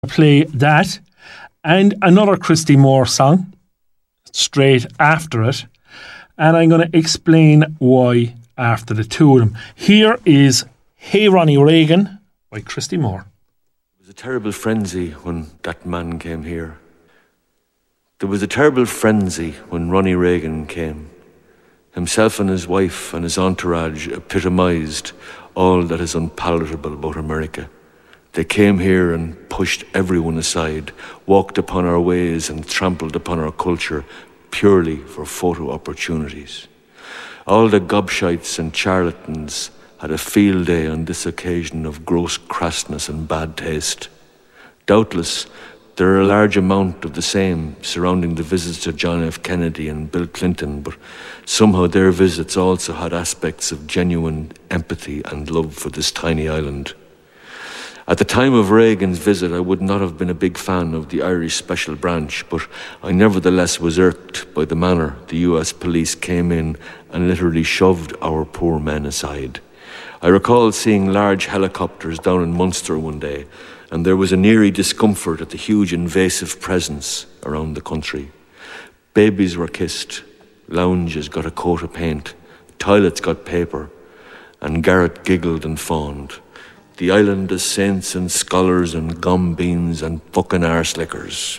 play that and another Christy Moore song straight after it, and I'm going to explain why after the two of them. Here is Hey Ronnie Reagan by Christy Moore. It was a terrible frenzy when that man came here. There was a terrible frenzy when Ronnie Reagan came. Himself and his wife and his entourage epitomised all that is unpalatable about America. They came here and pushed everyone aside, walked upon our ways and trampled upon our culture purely for photo opportunities. All the gobshites and charlatans had a field day on this occasion of gross crassness and bad taste. Doubtless, there are a large amount of the same surrounding the visits of John F. Kennedy and Bill Clinton, but somehow their visits also had aspects of genuine empathy and love for this tiny island. At the time of Reagan's visit, I would not have been a big fan of the Irish Special Branch, but I nevertheless was irked by the manner the US police came in and literally shoved our poor men aside. I recall seeing large helicopters down in Munster one day, and there was an eerie discomfort at the huge invasive presence around the country. Babies were kissed, lounges got a coat of paint, toilets got paper, and Garrett giggled and fawned. The island is saints and scholars and gum beans and fucking arse-lickers.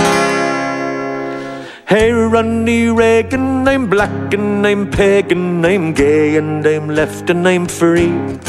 Hey Ronnie Reagan, I'm black and I'm pagan, I'm gay and I'm left and I'm free.